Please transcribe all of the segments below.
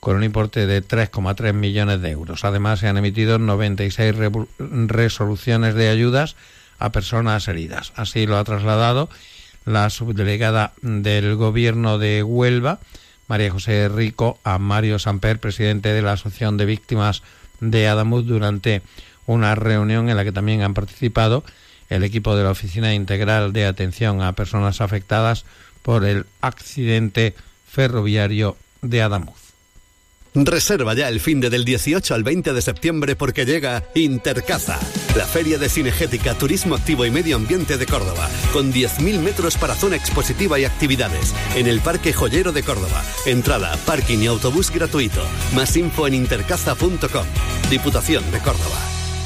con un importe de 3,3 millones de euros. Además, se han emitido 96 resoluciones de ayudas a personas heridas. Así lo ha trasladado la subdelegada del Gobierno de Huelva, María José Rico, a Mario Samper, presidente de la Asociación de Víctimas de Adamuz, durante una reunión en la que también han participado el equipo de la Oficina Integral de Atención a Personas Afectadas por el accidente ferroviario de Adamuz. Reserva ya el finde del 18 al 20 de septiembre porque llega Intercaza, la feria de cinegética, turismo activo y medio ambiente de Córdoba, con 10.000 metros para zona expositiva y actividades, en el Parque Joyero de Córdoba. Entrada, parking y autobús gratuito. Más info en intercaza.com. Diputación de Córdoba.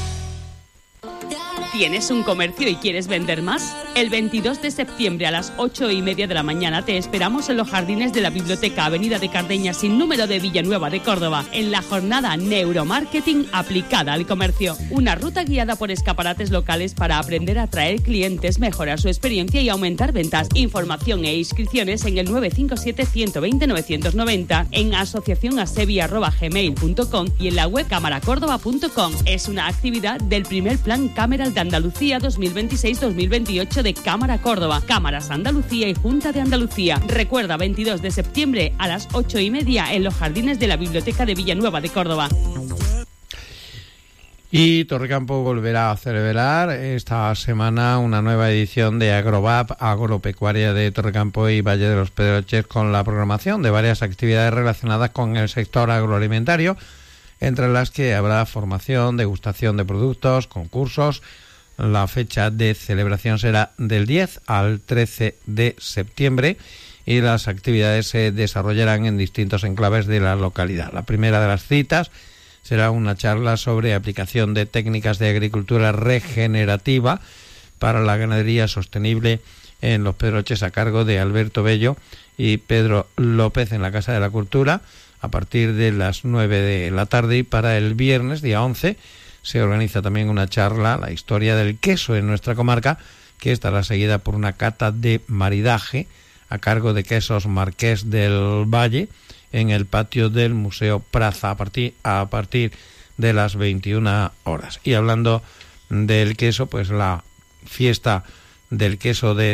¿Tienes un comercio y quieres vender más? El 22 de septiembre a las 8:30 de la mañana te esperamos en los jardines de la Biblioteca Avenida de Cardeña sin número de Villanueva de Córdoba, en la jornada Neuromarketing aplicada al comercio. Una ruta guiada por escaparates locales para aprender a atraer clientes, mejorar su experiencia y aumentar ventas. Información e inscripciones en el 957 120 990, en asociacionasevi@gmail.com y en la web camaracórdoba.com. Es una actividad del primer plan Cameral de Andalucía 2026-2028 de Cámara Córdoba, Cámaras Andalucía y Junta de Andalucía. Recuerda, 22 de septiembre a las 8:30 en los jardines de la Biblioteca de Villanueva de Córdoba. Y Torrecampo volverá a celebrar esta semana una nueva edición de Agrovap, Agropecuaria de Torrecampo y Valle de los Pedroches, con la programación de varias actividades relacionadas con el sector agroalimentario, entre las que habrá formación, degustación de productos, concursos. La fecha de celebración será del 10 al 13 de septiembre y las actividades se desarrollarán en distintos enclaves de la localidad. La primera de las citas será una charla sobre aplicación de técnicas de agricultura regenerativa para la ganadería sostenible en Los Pedroches, a cargo de Alberto Bello y Pedro López, en la Casa de la Cultura, a partir de las 9 de la tarde. Y para el viernes, día 11, se organiza también una charla, la historia del queso en nuestra comarca, que estará seguida por una cata de maridaje a cargo de Quesos Marqués del Valle, en el patio del Museo Praza, a partir de las 21 horas. Y hablando del queso, pues la fiesta del queso de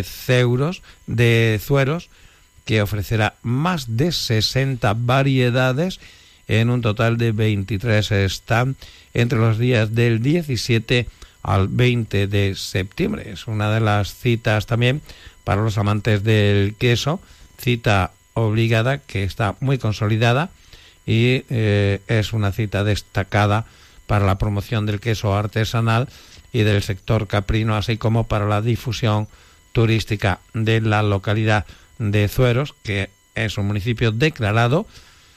Zueros, que ofrecerá más de 60 variedades en un total de 23 stands entre los días del 17 al 20 de septiembre. Es una de las citas también para los amantes del queso, cita obligada que está muy consolidada y es una cita destacada para la promoción del queso artesanal y del sector caprino, así como para la difusión turística de la localidad de Zueros, que es un municipio declarado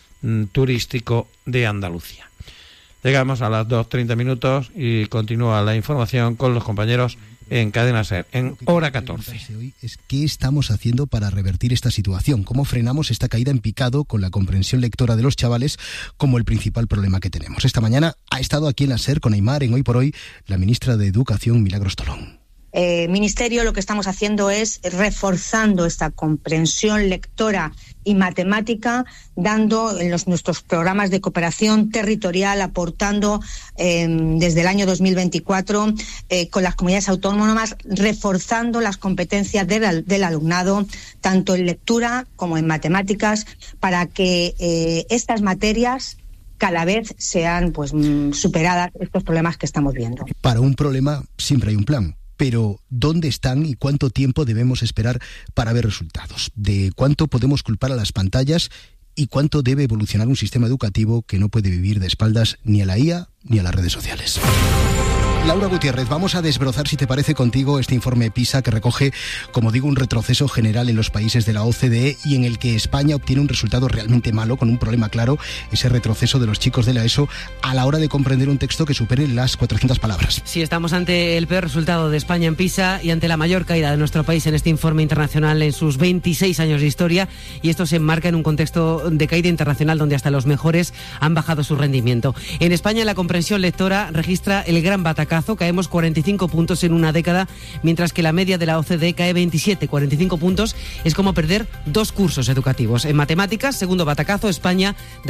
turístico de Andalucía. Llegamos a las 2:30 y continúa la información con los compañeros en Cadena SER, en hora 14. Hoy es qué estamos haciendo para revertir esta situación, cómo frenamos esta caída en picado con la comprensión lectora de los chavales como el principal problema que tenemos. Esta mañana ha estado aquí en la SER con Aimar, en Hoy por Hoy, la ministra de Educación, Milagros Tolón. Ministerio, lo que estamos haciendo es reforzando esta comprensión lectora y matemática, dando en nuestros programas de cooperación territorial, aportando desde el año 2024 con las comunidades autónomas, reforzando las competencias del alumnado, tanto en lectura como en matemáticas, para que estas materias cada vez sean superadas estos problemas que estamos viendo. Para un problema siempre hay un plan. Pero, ¿dónde están y cuánto tiempo debemos esperar para ver resultados? ¿De cuánto podemos culpar a las pantallas y cuánto debe evolucionar un sistema educativo que no puede vivir de espaldas ni a la IA ni a las redes sociales? Laura Gutiérrez, vamos a desbrozar, si te parece, contigo este informe PISA que recoge, como digo, un retroceso general en los países de la OCDE y en el que España obtiene un resultado realmente malo, con un problema claro, ese retroceso de los chicos de la ESO a la hora de comprender un texto que supere las 400 palabras. Sí, estamos ante el peor resultado de España en PISA y ante la mayor caída de nuestro país en este informe internacional en sus 26 años de historia, y esto se enmarca en un contexto de caída internacional donde hasta los mejores han bajado su rendimiento. En España la comprensión lectora registra el gran batacazo, caemos 45 puntos en una década, mientras que la media de la OCDE cae 27, 45 puntos, es como perder 2 cursos educativos. En matemáticas, segundo batacazo, España